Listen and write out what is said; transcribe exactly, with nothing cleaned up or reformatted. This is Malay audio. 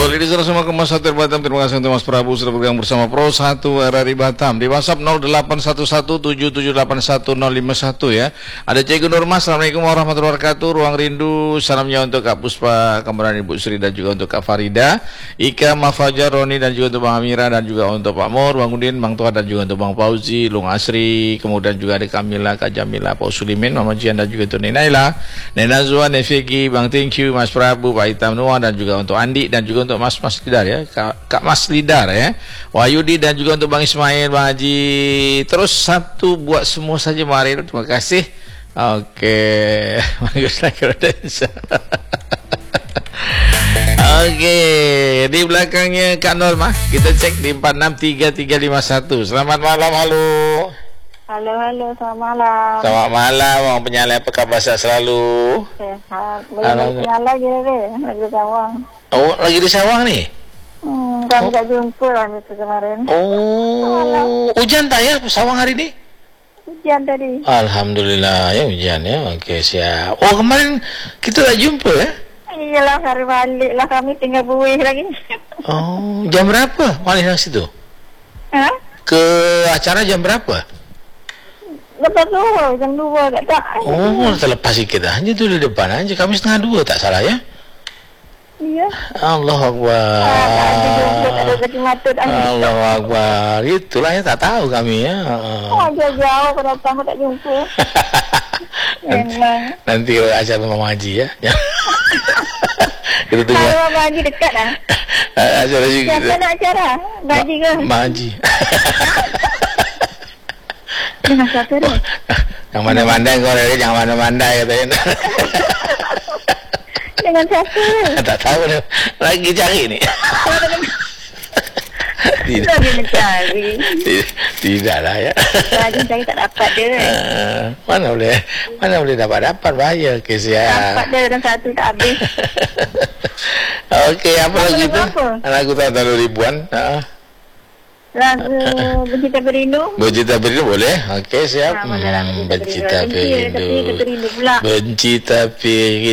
Betul, ini salah semua kemas satu Batam. Terima kasih untuk Mas Prabu sudah bergabung bersama Pro satu R R I Batam. Di WhatsApp nol delapan satu satu tujuh tujuh delapan satu nol lima satu ya. Ada Cikgu Nurma, Assalamualaikum warahmatullahi wabarakatuh. Ruang Rindu, salamnya untuk Kak Puspa, kemudian Ibu Sri dan juga untuk Kak Farida, Ika, Mafajar, Roni dan juga untuk Bang Amira dan juga untuk Pak Mur, Bang Udin, Bang Tuhan dan juga untuk Bang Fauzi, Lung Asri, kemudian juga ada Kamila, Kak Jamila, Pak Sulimin, Mama Jian dan juga untuk Nenaila, Nena Zuan, Nefiki, Bang Thank you, Mas Prabu, Pak Hitam Nuah dan juga untuk Andi dan juga untuk Mas Mas Lidar ya, Kak, Kak Mas Lidar ya, Wahyudi dan juga untuk Bang Ismail, Bang Haji. Terus satu buat semua saja mari. Terima kasih. Okey, baguslah kredensial. Okey, di belakangnya Kak Norma kita cek di empat enam tiga tiga lima satu. Selamat malam, halo. Halo, halo, selamat malam. Selamat malam, orang penyalai apa khabar selalu? Sehat. Boleh penyalai je deh, lagi di Sawang. Oh, lagi di Sawang ni? Hmm, kami oh. tak jumpa lah itu kemarin. Oh, hujan tak ya Sawang hari ni? Hujan tadi. Alhamdulillah ya hujan ya. Okey, siap. Oh, kemarin kita tak jumpa ya? Iyalah, hari balik lah kami tinggal buih lagi. Oh, jam berapa balik dari situ? Ha? Ke acara jam berapa? Lepas tu, jam dua tak tak. Oh, terlepas sikit dah. Hanya tu di depan aja. Kami setengah dua tak salah ya? Iya. Allahu Akbar. Allahu Akbar. Itulah yang tak tahu kami ya. Oh, jauh-jauh pada datang tak jumpa. Memang. Nanti acara Mama Haji ya. Kita tunggu. Kalau Mama Haji dekat lah. Acara juga. Siapa nak acara? Mama Haji ke? Mama Haji. Dengan siapa tu? Yang mana-mana kau ada, yang mana-mana katanya. Dengan siapa? Tak tahu dah. Lagi cari ni. Tidak. Lagi mencari. Tidaklah ya. Lagi cari tak dapat dia. Uh, mana boleh, mana boleh dapat-dapat bahaya kes ya. Dapat dia dan satu tak habis. Okey, apa, apa lagi tu? Lagu tahun ribuan. Uh. Lagu Bercinta Berindu. Bercinta Berindu boleh. Okey, siap. Ha, hmm, Bercinta Berindu. Bercinta Berindu pula. Benci tapi